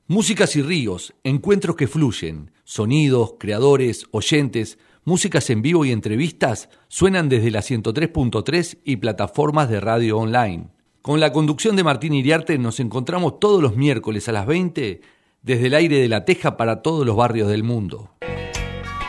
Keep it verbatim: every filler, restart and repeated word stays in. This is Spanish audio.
Músicas y ríos, encuentros que fluyen, sonidos, creadores, oyentes, músicas en vivo y entrevistas suenan desde la ciento tres punto tres y plataformas de radio online. Con la conducción de Martín Iriarte nos encontramos todos los miércoles a las veinte desde el aire de La Teja para todos los barrios del mundo.